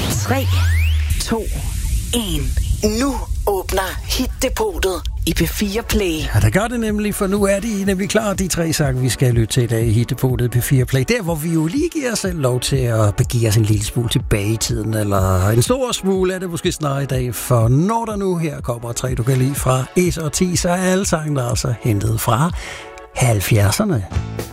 3, 2, 1. Nu åbner Hit-depotet i P4 Play. Ja, der gør det nemlig, for nu er de nemlig klar, de 3 sange, vi skal lytte til i dag i Hit-depotet P4 Play. Der, hvor vi jo lige giver os selv lov til at begive os en lille smule tilbage i tiden, eller en stor smule er det måske snart i dag, for når der nu her kommer 3, du kan lide fra S og 10, så er alle sangene altså hentet fra 70'erne.